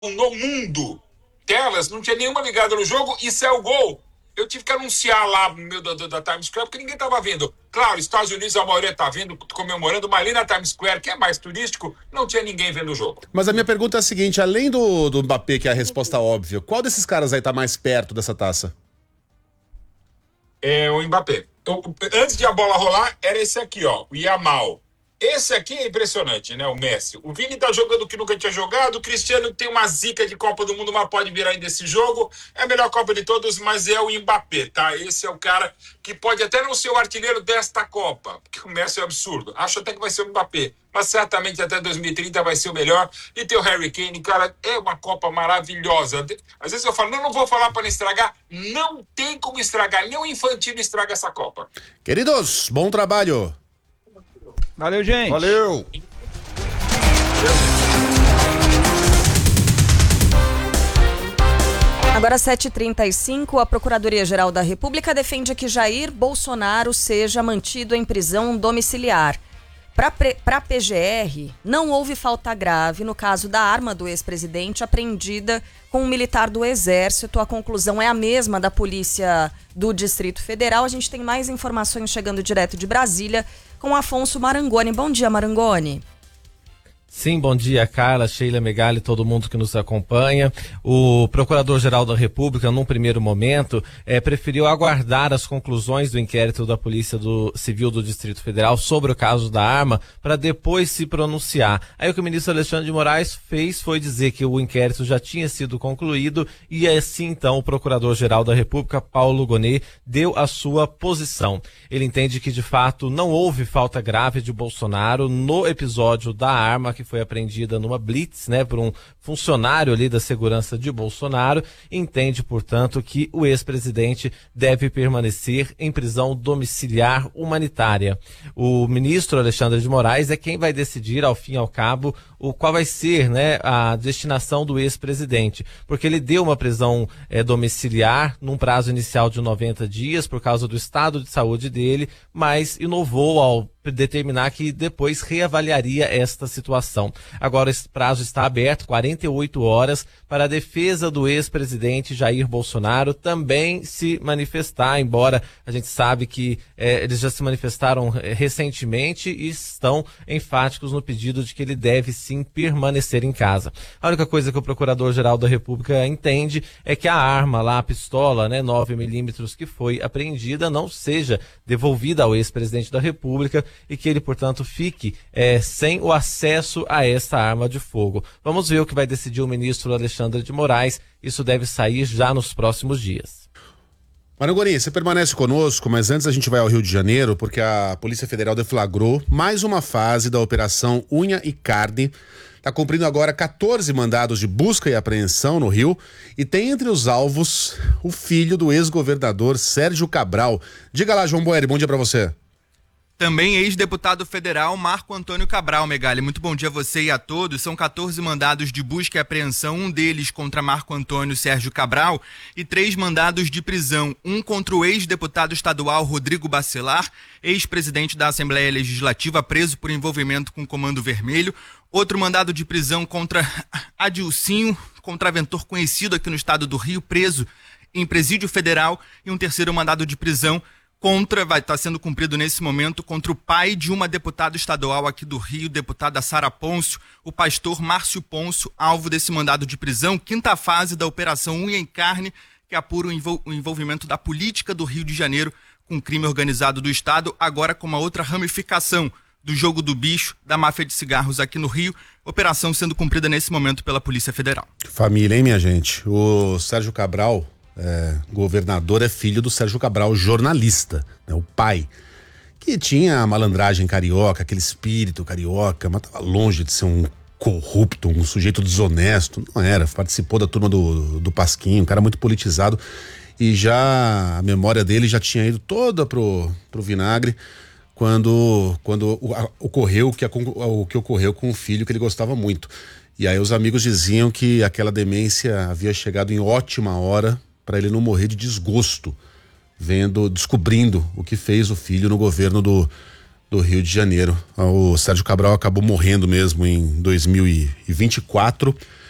no mundo. Telas, não tinha nenhuma ligada no jogo e saiu o gol. Eu tive que anunciar lá no meio da Times Square, porque ninguém estava vendo. Claro, Estados Unidos, a maioria está vendo, comemorando, mas ali na Times Square, que é mais turístico, não tinha ninguém vendo o jogo. Mas a minha pergunta é a seguinte, além do Mbappé, que é a resposta óbvia, qual desses caras aí tá mais perto dessa taça? É o Mbappé. Antes de a bola rolar, era esse aqui, ó, o Yamal. Esse aqui é impressionante, né? O Messi. O Vini tá jogando o que nunca tinha jogado. O Cristiano tem uma zica de Copa do Mundo, mas pode virar ainda esse jogo. É a melhor Copa de todos, mas é o Mbappé, tá? Esse é o cara que pode até não ser o artilheiro desta Copa, porque o Messi é um absurdo. Acho até que vai ser o Mbappé, mas certamente até 2030 vai ser o melhor. E tem o Harry Kane, cara, é uma Copa maravilhosa. Às vezes eu falo, não vou falar para não estragar. Não tem como estragar, nem o Infantino estraga essa Copa. Queridos, bom trabalho. Valeu, gente. Valeu. Agora 7h35, a Procuradoria-Geral da República defende que Jair Bolsonaro seja mantido em prisão domiciliar. Para a PGR, não houve falta grave no caso da arma do ex-presidente apreendida com um militar do Exército. A conclusão é a mesma da Polícia do Distrito Federal. A gente tem mais informações chegando direto de Brasília com Afonso Marangoni. Bom dia, Marangoni. Sim, bom dia, Carla, Sheila Megali, todo mundo que nos acompanha. O Procurador-Geral da República, num primeiro momento, preferiu aguardar as conclusões do inquérito da Polícia Civil do Distrito Federal sobre o caso da arma para depois se pronunciar. Aí o que o ministro Alexandre de Moraes fez foi dizer que o inquérito já tinha sido concluído e assim então o Procurador-Geral da República, Paulo Gonet, deu a sua posição. Ele entende que de fato não houve falta grave de Bolsonaro no episódio da arma que foi apreendida numa blitz, né, por um funcionário ali da segurança de Bolsonaro, entende, portanto, que o ex-presidente deve permanecer em prisão domiciliar humanitária. O ministro Alexandre de Moraes é quem vai decidir, ao fim e ao cabo, qual vai ser, né, a destinação do ex-presidente, porque ele deu uma prisão domiciliar num prazo inicial de 90 dias por causa do estado de saúde dele, mas inovou ao determinar que depois reavaliaria esta situação. Agora esse prazo está aberto, 48 horas, para a defesa do ex-presidente Jair Bolsonaro também se manifestar, embora a gente sabe que eles já se manifestaram recentemente e estão enfáticos no pedido de que ele deve sim permanecer em casa. A única coisa que o Procurador-Geral da República entende é que a arma lá, a pistola, né, 9mm que foi apreendida, não seja devolvida ao ex-presidente da República e que ele, portanto, fique sem o acesso a essa arma de fogo. Vamos ver o que vai decidir o ministro Alexandre de Moraes. Isso deve sair já nos próximos dias. Marangoni, você permanece conosco, mas antes a gente vai ao Rio de Janeiro, porque a Polícia Federal deflagrou mais uma fase da Operação Unha e Carne. Está cumprindo agora 14 mandados de busca e apreensão no Rio e tem entre os alvos o filho do ex-governador Sérgio Cabral. Diga lá, João Boeri, bom dia para você. Também ex-deputado federal Marco Antônio Cabral, Megali. Muito bom dia a você e a todos. São 14 mandados de busca e apreensão, um deles contra Marco Antônio Sérgio Cabral e 3 mandados de prisão, um contra o ex-deputado estadual Rodrigo Bacelar, ex-presidente da Assembleia Legislativa, preso por envolvimento com o Comando Vermelho, outro mandado de prisão contra Adilcinho, contraventor conhecido aqui no estado do Rio, preso em presídio federal, e um terceiro mandado de prisão vai estar sendo cumprido nesse momento contra o pai de uma deputada estadual aqui do Rio, deputada Sara Pôncio, o pastor Márcio Pôncio, alvo desse mandado de prisão, 5ª fase da Operação Unha e Carne, que apura o envolvimento da política do Rio de Janeiro com o crime organizado do estado, agora com uma outra ramificação do jogo do bicho, da máfia de cigarros aqui no Rio, operação sendo cumprida nesse momento pela Polícia Federal. Família, hein, minha gente? O Sérgio Cabral, governador, é filho do Sérgio Cabral, jornalista, né, o pai, que tinha a malandragem carioca, aquele espírito carioca, mas estava longe de ser um corrupto, um sujeito desonesto, não era, participou da turma do Pasquim, um cara muito politizado, e já a memória dele já tinha ido toda pro vinagre quando ocorreu o que ocorreu com o filho que ele gostava muito. E aí os amigos diziam que aquela demência havia chegado em ótima hora para ele não morrer de desgosto, descobrindo o que fez o filho no governo do Rio de Janeiro. O Sérgio Cabral acabou morrendo mesmo em 2024.